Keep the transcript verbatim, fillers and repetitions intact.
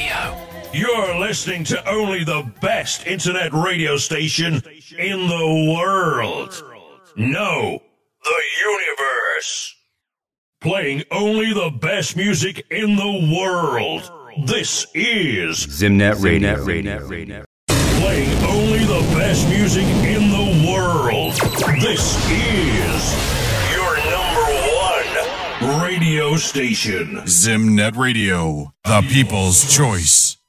Radio. You're listening to only the best internet radio station in the world. No, the universe. Playing only the best music in the world. This is Zimnet Radio. Zimnet Radio. Playing only the best music in the world. This is your number one radio station. Zimnet Radio, the people's choice.